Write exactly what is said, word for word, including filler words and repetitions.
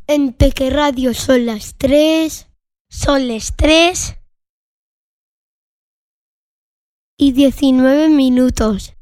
En Peque Radio son las tres. Son las tres y diecinueve minutos.